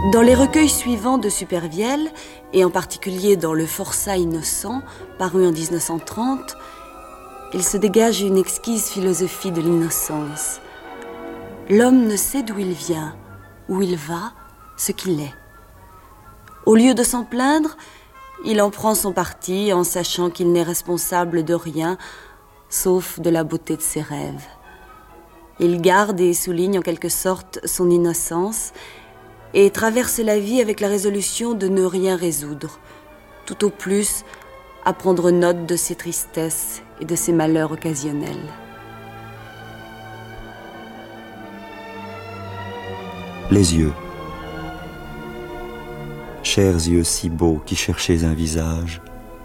Dans les recueils suivants de Supervielle, et en particulier dans Le Forçat innocent, paru en 1930, il se dégage une exquise philosophie de l'innocence. L'homme ne sait d'où il vient, où il va, ce qu'il est. Au lieu de s'en plaindre, il en prend son parti en sachant qu'il n'est responsable de rien, sauf de la beauté de ses rêves. Il garde et souligne en quelque sorte son innocence et traverse la vie avec la résolution de ne rien résoudre, tout au plus à prendre note de ses tristesses et de ses malheurs occasionnels. Les yeux. Chers yeux si beaux qui cherchez un visage,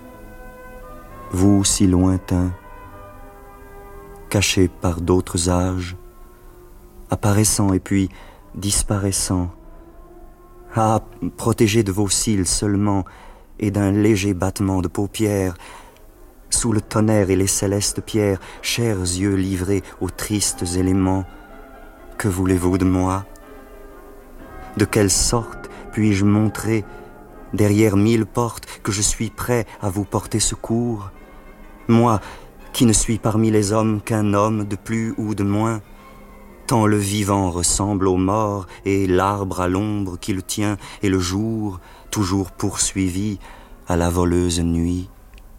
vous si lointains, cachés par d'autres âges, apparaissant et puis disparaissant, ah, protégés de vos cils seulement et d'un léger battement de paupières, sous le tonnerre et les célestes pierres, chers yeux livrés aux tristes éléments, que voulez-vous de moi? De quelle sorte puis-je montrer, derrière 1000 portes, que je suis prêt à vous porter secours? Moi, qui ne suis parmi les hommes qu'un homme de plus ou de moins, tant le vivant ressemble au mort, et l'arbre à l'ombre qui le tient, et le jour, toujours poursuivi, à la voleuse nuit.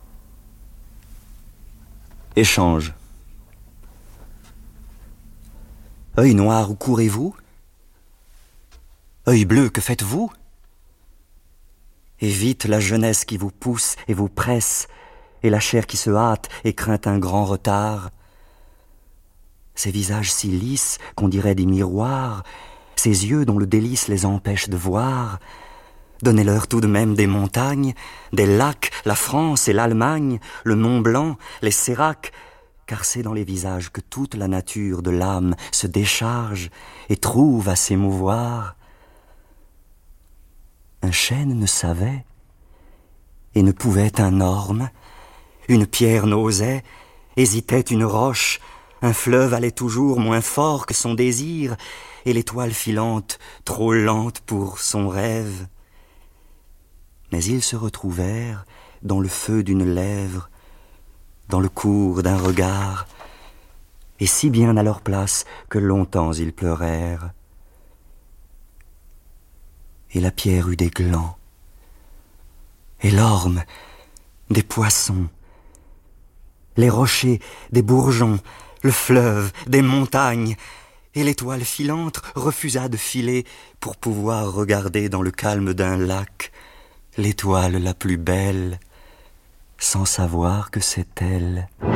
Échange. Œil noir, où courez-vous? Œil bleu, que faites-vous? Et vite la jeunesse qui vous pousse et vous presse, et la chair qui se hâte et craint un grand retard. Ces visages si lisses qu'on dirait des miroirs, ces yeux dont le délice les empêche de voir, donnez-leur tout de même des montagnes, des lacs, la France et l'Allemagne, le Mont Blanc, les séracs, car c'est dans les visages que toute la nature de l'âme se décharge et trouve à s'émouvoir. Un chêne ne savait et ne pouvait un orme, une pierre n'osait, hésitait une roche, un fleuve allait toujours moins fort que son désir, et l'étoile filante, trop lente pour son rêve. Mais ils se retrouvèrent dans le feu d'une lèvre, dans le cours d'un regard, et si bien à leur place que longtemps ils pleurèrent. Et la pierre eut des glands, et l'orme des poissons, les rochers des bourgeons, le fleuve des montagnes, et l'étoile filante refusa de filer pour pouvoir regarder dans le calme d'un lac l'étoile la plus belle, sans savoir que c'est elle.